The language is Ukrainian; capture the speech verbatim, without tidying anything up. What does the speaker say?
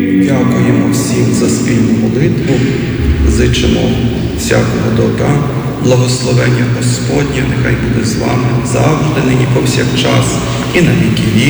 Дякуємо всім за спільну молитву, зичимо всякого добра, благословення Господнє, нехай буде з вами завжди, нині повсякчас і на віки віків.